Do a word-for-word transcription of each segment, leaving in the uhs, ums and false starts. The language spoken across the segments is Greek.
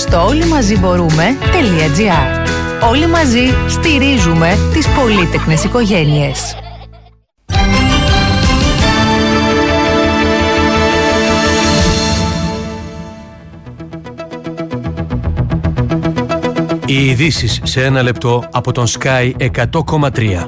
στο όλοιμαζιμπορούμε.gr. Όλοι μαζί στηρίζουμε τις πολύτεκνες οικογένειες. Οι ειδήσεις σε ένα λεπτό από τον Sky εκατό κόμμα τρία.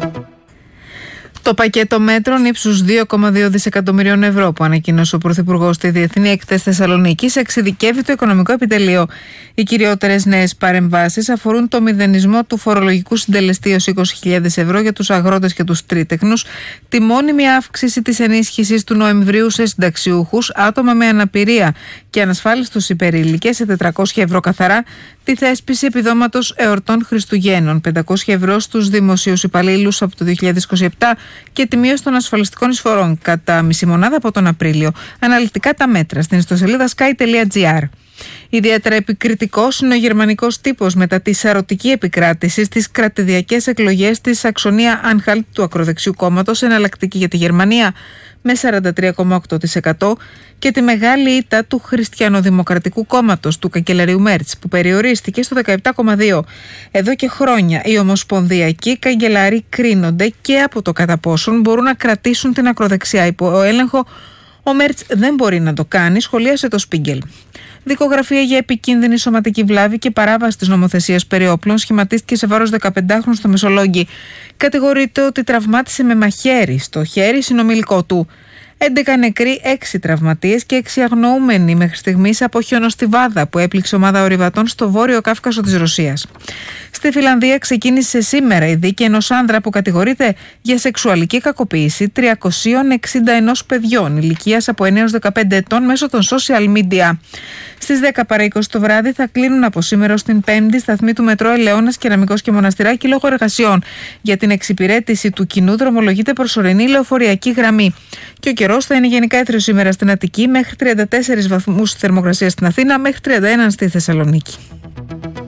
Το πακέτο μέτρων ύψους δύο κόμμα δύο δισεκατομμυρίων ευρώ που ανακοίνωσε ο Πρωθυπουργός στη Διεθνή Έκθεση Θεσσαλονίκης εξειδικεύει το οικονομικό επιτελείο. Οι κυριότερες νέες παρεμβάσεις αφορούν το μηδενισμό του φορολογικού συντελεστή ως είκοσι χιλιάδες ευρώ για τους αγρότες και τους τρίτεχνους, τη μόνιμη αύξηση της ενίσχυσης του Νοεμβρίου σε συνταξιούχους, άτομα με αναπηρία και ανασφάλιστους υπερήλικες σε τετρακόσια ευρώ καθαρά, τη θέσπιση επιδόματος εορτών Χριστουγέννων, πεντακόσια ευρώ στους δημοσίους υπαλλήλους από το δύο χιλιάδες είκοσι επτά και τη μείωση των ασφαλιστικών εισφορών κατά μισή μονάδα από τον Απρίλιο. Αναλυτικά τα μέτρα στην ιστοσελίδα sky.gr. Ιδιαίτερα επικριτικός είναι ο γερμανικός τύπος μετά τη σαρωτική επικράτηση στις κρατηδιακές εκλογές της Σαξονία-Άνχαλτ του ακροδεξιού κόμματος, εναλλακτική για τη Γερμανία, με σαράντα τρία κόμμα οκτώ τοις εκατό, και τη μεγάλη ήττα του Χριστιανοδημοκρατικού κόμματος του καγκελαρίου Μέρτς, που περιορίστηκε στο δεκαεπτά κόμμα δύο τοις εκατό. Εδώ και χρόνια οι ομοσπονδιακοί καγκελαροί κρίνονται και από το κατά πόσον μπορούν να κρατήσουν την ακροδεξιά υπό έλεγχο. Ο Μέρτς δεν μπορεί να το κάνει, σχολίασε το Σπίγκελ. Δικογραφία για επικίνδυνη σωματική βλάβη και παράβαση της νομοθεσίας περί όπλων σχηματίστηκε σε βάρος δεκαπεντάχρονου στο Μεσολόγγι. Κατηγορείται ότι τραυμάτισε με μαχαίρι στο χέρι συνομιλικό του. έντεκα νεκροί, έξι τραυματίες και έξι αγνοούμενοι μέχρι στιγμής από χιονοστιβάδα που έπληξε ομάδα ορειβατών στο βόρειο Κάφκασο της Ρωσίας. Στη Φιλανδία ξεκίνησε σήμερα η δίκη ενός άνδρα που κατηγορείται για σεξουαλική κακοποίηση τριακόσια εξήντα ένα παιδιών ηλικίας από εννέα έως δεκαπέντε ετών μέσω των social media. Στις δέκα παρά είκοσι το βράδυ θα κλείνουν από σήμερα ως την Πέμπτη σταθμοί του μετρό Ελαιώνας, Κεραμικός και Μοναστηράκη λόγω εργασιών. Για την εξυπηρέτηση του κοινού δρομολογείται προσωρινή λεωφοριακή γραμμή. Και ο καιρός θα είναι γενικά έθριος σήμερα στην Αττική, μέχρι τριάντα τέσσερις βαθμούς θερμοκρασία στην Αθήνα, μέχρι τριάντα ένα στη Θεσσαλονίκη.